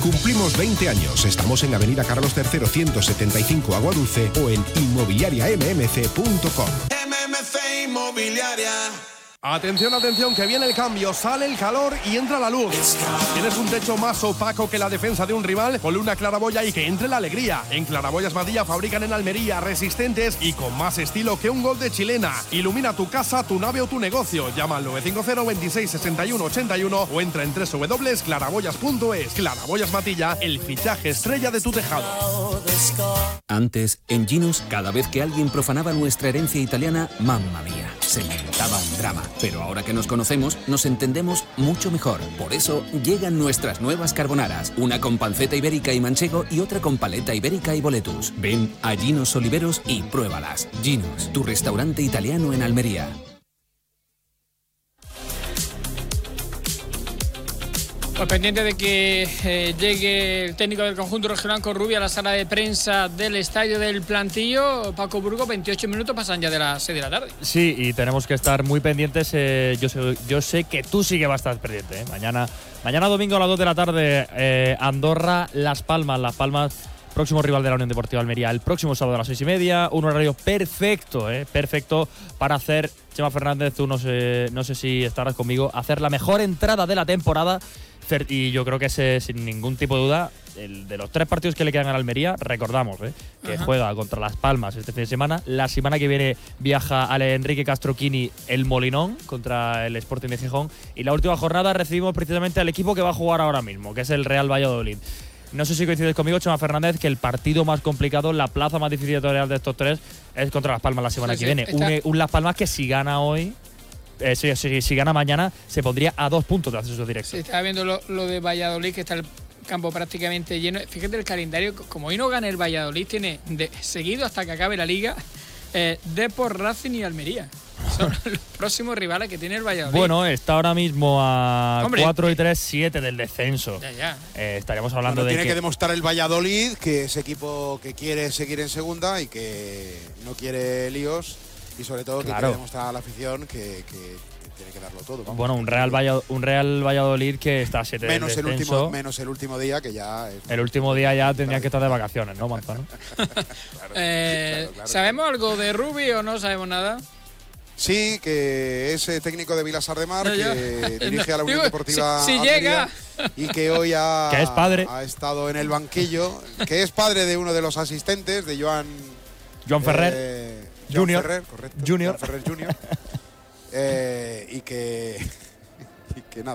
Cumplimos 20 años. Estamos en Avenida Carlos III 175 Aguadulce o en inmobiliariammc.com. MMC Inmobiliaria. Atención, atención, que viene el cambio, sale el calor y entra la luz. ¿Tienes un techo más opaco que la defensa de un rival? Ponle una claraboya y que entre la alegría. En Claraboyas Matilla fabrican en Almería, resistentes y con más estilo que un gol de chilena. Ilumina tu casa, tu nave o tu negocio. Llama al 950 26 61 81 o entra en www.claraboyas.es. Claraboyas Matilla, el fichaje estrella de tu tejado. Antes, en Ginos, cada vez que alguien profanaba nuestra herencia italiana, mamma mía, se montaba un drama. Pero ahora que nos conocemos, nos entendemos mucho mejor. Por eso llegan nuestras nuevas carbonaras, una con panceta ibérica y manchego y otra con paleta ibérica y boletus. Ven a Ginos Oliveros y pruébalas. Ginos, tu restaurante italiano en Almería. Pues pendiente de que llegue el técnico del conjunto regional Corrubia a la sala de prensa del Estadio del Plantío. Paco Burgo, 28 minutos pasan ya de las 6 de la tarde. Sí, y tenemos que estar muy pendientes. Yo sé que tú sí que vas a estar pendiente. Mañana domingo a las 2 de la tarde, Andorra, Las Palmas, próximo rival de la Unión Deportiva Almería. El próximo sábado a las 6:30, un horario perfecto, perfecto para hacer, Chema Fernández, tú no sé si estarás conmigo, hacer la mejor entrada de la temporada. Y yo creo que sin ningún tipo de duda, de los 3 partidos que le quedan a Almería, recordamos que juega contra Las Palmas este fin de semana. La semana que viene viaja al Enrique Castroquini el Molinón contra el Sporting de Gijón. Y la última jornada recibimos precisamente al equipo que va a jugar ahora mismo, que es el Real Valladolid. No sé si coincides conmigo, Chema Fernández, que el partido más complicado, la plaza más difícil de torear de estos 3 es contra Las Palmas la semana que viene. Un Las Palmas que si gana hoy… si gana mañana, se pondría a 2 puntos de acceso directo. Sí, estaba viendo lo de Valladolid, que está el campo prácticamente lleno. Fíjate el calendario, como hoy no gana el Valladolid, tiene seguido hasta que acabe la liga Depor, Racing y Almería. Son los próximos rivales que tiene el Valladolid. Bueno, está ahora mismo a 4 y 3, 7 del descenso. Ya. Estaríamos hablando de tiene que demostrar el Valladolid que es equipo que quiere seguir en segunda y que no quiere líos. Y sobre todo que quiere demostrar a la afición que tiene que darlo todo. Vamos. Bueno, un Real Valladolid que está a 7 del descenso. Menos el último día, que ya… El último día ya tendrían que estar de vacaciones, ¿no, Manzano? Claro. ¿Sabemos algo de Rubi o no sabemos nada? Sí, que es técnico de Vilasar de Mar, que dirige a la Unión Deportiva si llega. Y que hoy que es padre. Ha estado en el banquillo, que es padre de uno de los asistentes, de Joan Ferrer. Junior. Ferrer, correcto. Junior. Joan Ferrer Junior. Y que nada.